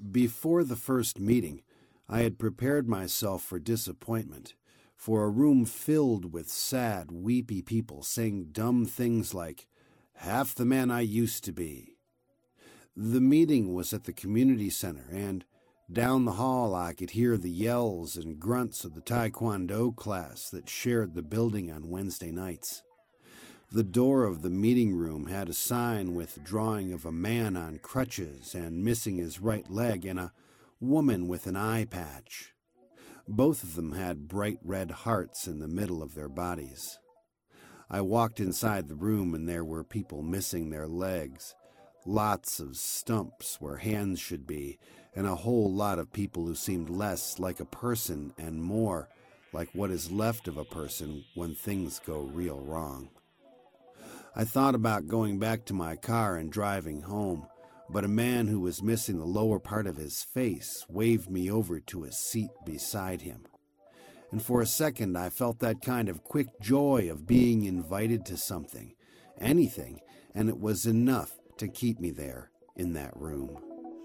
Before the first meeting, I had prepared myself for disappointment, for a room filled with sad, weepy people saying dumb things like, "Half the man I used to be." The meeting was at the community center, and down the hall I could hear the yells and grunts of the Taekwondo class that shared the building on Wednesday nights. The door of the meeting room had a sign with a drawing of a man on crutches and missing his right leg and a woman with an eye patch. Both of them had bright red hearts in the middle of their bodies. I walked inside the room and there were people missing their legs, lots of stumps where hands should be, and a whole lot of people who seemed less like a person and more like what is left of a person when things go real wrong. I thought about going back to my car and driving home, but a man who was missing the lower part of his face waved me over to a seat beside him. And for a second I felt that kind of quick joy of being invited to something, anything, and it was enough to keep me there in that room.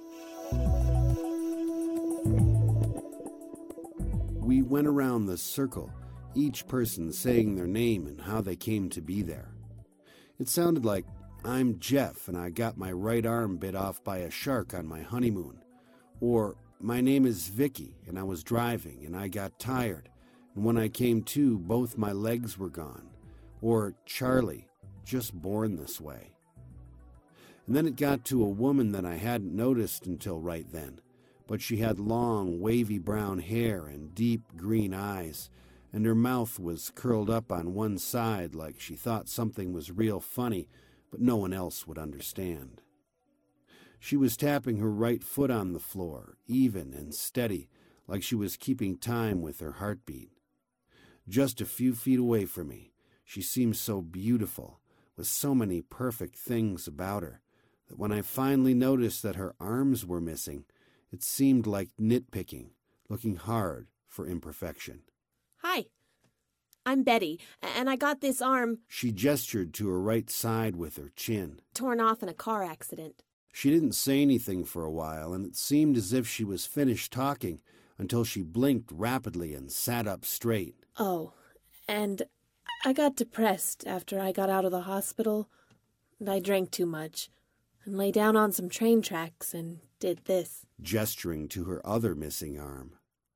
We went around the circle, each person saying their name and how they came to be there. It sounded like, "I'm Jeff and I got my right arm bit off by a shark on my honeymoon," or "My name is Vicky and I was driving and I got tired, and when I came to, both my legs were gone," or "Charlie, just born this way." And then it got to a woman that I hadn't noticed until right then, but she had long, wavy brown hair and deep green eyes, and her mouth was curled up on one side like she thought something was real funny, but no one else would understand. She was tapping her right foot on the floor, even and steady, like she was keeping time with her heartbeat. Just a few feet away from me, she seemed so beautiful, with so many perfect things about her, that when I finally noticed that her arms were missing, it seemed like nitpicking, looking hard for imperfection. "Hi, I'm Betty, and I got this arm—" She gestured to her right side with her chin. "torn off in a car accident." She didn't say anything for a while, and it seemed as if she was finished talking until she blinked rapidly and sat up straight. "Oh, and I got depressed after I got out of the hospital, and I drank too much, and lay down on some train tracks and did this," gesturing to her other missing arm.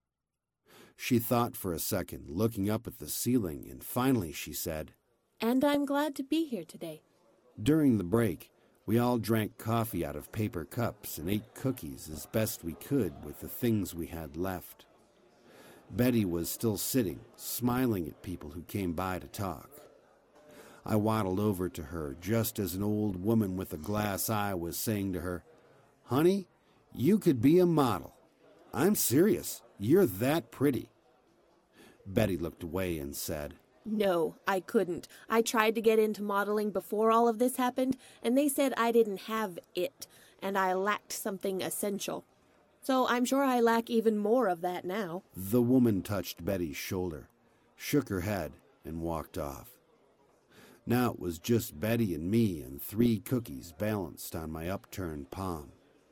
She thought for a second, looking up at the ceiling, and finally she said, "And I'm glad to be here today." During the break, we all drank coffee out of paper cups and ate cookies as best we could with the things we had left. Betty was still sitting, smiling at people who came by to talk. I waddled over to her just as an old woman with a glass eye was saying to her, "Honey, you could be a model. I'm serious. You're that pretty." Betty looked away and said, "No, I couldn't. I tried to get into modeling before all of this happened, and they said I didn't have it, and I lacked something essential. So I'm sure I lack even more of that now." The woman touched Betty's shoulder, shook her head, and walked off. Now it was just Betty and me and 3 cookies balanced on my upturned palm.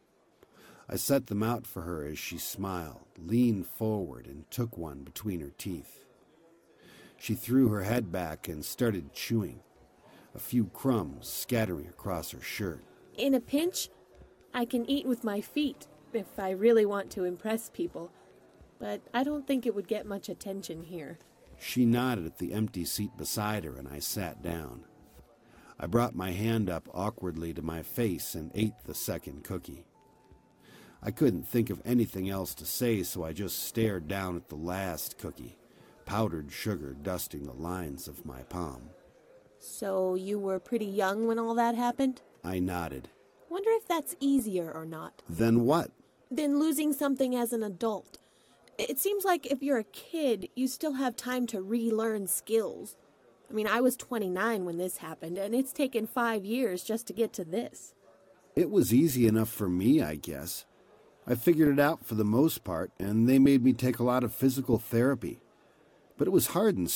I set them out for her as she smiled, leaned forward, and took one between her teeth. She threw her head back and started chewing, a few crumbs scattering across her shirt. "In a pinch, I can eat with my feet if I really want to impress people, but I don't think it would get much attention here." She nodded at the empty seat beside her, and I sat down. I brought my hand up awkwardly to my face and ate the second cookie. I couldn't think of anything else to say, so I just stared down at the last cookie, powdered sugar dusting the lines of my palm. "So you were pretty young when all that happened?" I nodded. "Wonder if that's easier or not." Then what? "Than losing something as an adult. It seems like if you're a kid, you still have time to relearn skills. I mean, I was 29 when this happened, and it's taken 5 years just to get to this." It was easy enough for me, I guess. I figured it out for the most part, and they made me take a lot of physical therapy. But it was hard and